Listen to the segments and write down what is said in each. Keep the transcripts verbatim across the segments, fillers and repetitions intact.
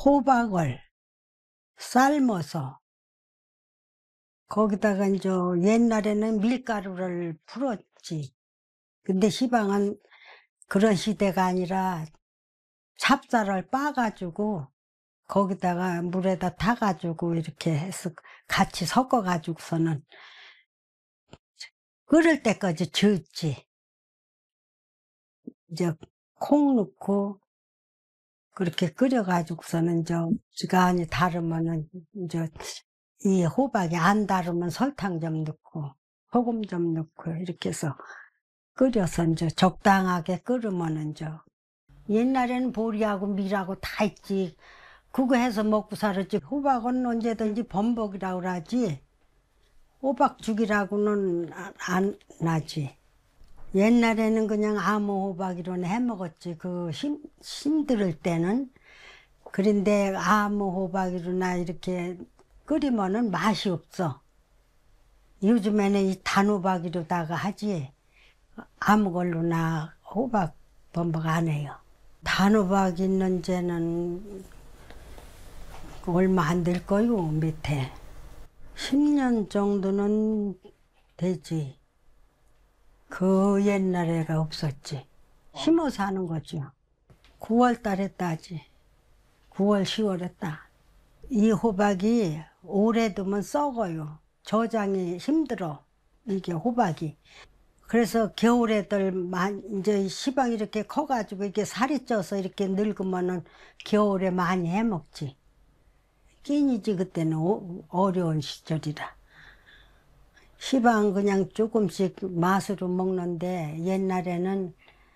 호박을 삶아서 거기다가 이제 옛날에는 밀가루를 풀었지. 근데 시방은 그런 시대가 아니라 찹쌀을 빻아가지고 거기다가 물에다 타가지고 이렇게 해서 같이 섞어가지고서는 끓을 때까지 저었지. 이제 콩 넣고 그렇게 끓여가지고서는 이제 시간이 다르면은 이제 이 호박이 안 다르면 설탕 좀 넣고 소금 좀 넣고 이렇게 해서 끓여서 이제 적당하게 끓으면은 이제 옛날에는 보리하고 밀하고 다 있지. 그거 해서 먹고 살았지. 호박은 언제든지 범벅이라고 그러지. 호박죽이라고는 안 나지. 옛날에는 그냥 아무 호박이로는 해 먹었지. 그 힘, 힘들 때는. 그런데 아무 호박이로나 이렇게 끓이면은 맛이 없어. 요즘에는 이 단호박이로다가 하지. 아무 걸로나 호박 범벅 안 해요. 단호박 있는 데는 얼마 안 될 거요, 밑에. 십 년 정도는 되지. 그 옛날에가 없었지. 심어서 하는 거죠. 구월 달에 따지. 구월, 시월에 따. 이 호박이 오래 두면 썩어요. 저장이 힘들어. 이게 호박이. 그래서 겨울에들 이제 시방 이렇게 커가지고 이렇게 살이 쪄서 이렇게 늙으면은 겨울에 많이 해 먹지. 끼니지 그때는 오, 어려운 시절이라. 시방 그냥 조금씩 맛으로 먹는데 옛날에는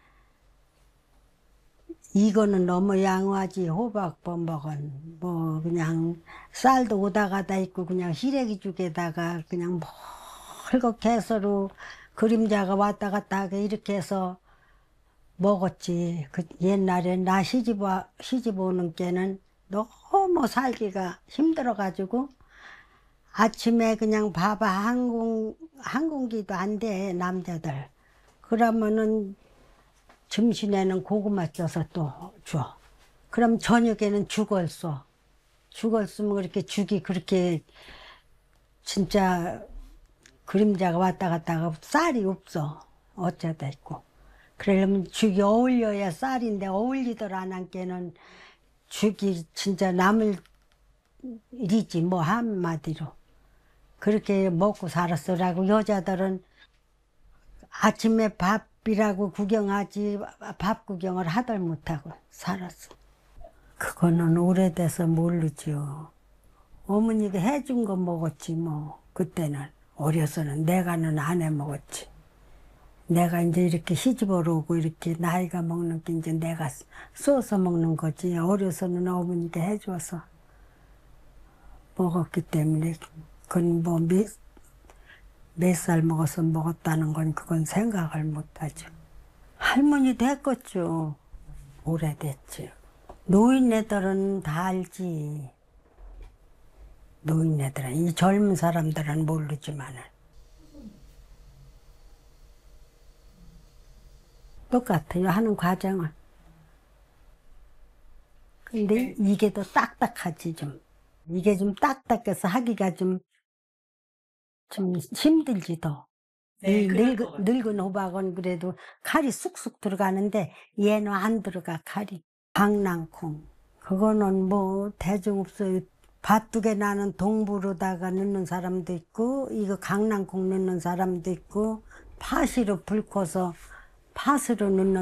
이거는 너무 양호하지. 호박 범벅은 뭐 그냥 쌀도 오다 가다 있고 그냥 시래기 죽에다가 그냥 멀겋게 해서로 그림자가 왔다 갔다 하게 이렇게 해서 먹었지. 그 옛날에 나 시집 와 시집 오는 게는 너무 살기가 힘들어가지고 아침에 그냥 밥 한 공, 한 공기도 안 돼, 남자들. 그러면은 점심에는 고구마 쪄서 또 줘. 그럼 저녁에는 죽을 써. 죽을 쓰면 그렇게 죽이 그렇게 진짜 그림자가 왔다 갔다 하고 쌀이 없어. 어쩌다 있고. 그러려면 죽이 어울려야 쌀인데 어울리들 안 한 게는 죽이 진짜 남을 일이지 뭐 한마디로. 그렇게 먹고 살았어라고. 여자들은 아침에 밥이라고 구경하지 밥 구경을 하들 못하고 살았어. 그거는 오래돼서 모르죠. 어머니가 해준 거 먹었지 뭐. 그때는 어려서는 내가는 안 해 먹었지. 내가 이제 이렇게 시집으로 오고 이렇게 나이가 먹는 게 이제 내가 써서 먹는 거지. 어려서는 어머니가 해줘서 먹었기 때문에 그건 뭐 몇 살 먹어서 먹었다는 건 그건 생각을 못하죠. 할머니도 했겠죠. 오래됐죠. 노인네들은 다 알지. 노인네들은. 이 젊은 사람들은 모르지만은. 똑같아요, 하는 과정은. 근데 이게 더 딱딱하지, 좀. 이게 좀 딱딱해서 하기가 좀, 좀 힘들지, 더. 네, 이 그럴 것 늙은, 같아요. 늙은 호박은 그래도 칼이 쑥쑥 들어가는데 얘는 안 들어가, 칼이. 강낭콩. 그거는 뭐 대중 없어요. 밭두개 나는 동부로다가 넣는 사람도 있고, 이거 강낭콩 넣는 사람도 있고, 파시로 불 꺼서 팥으로 넣는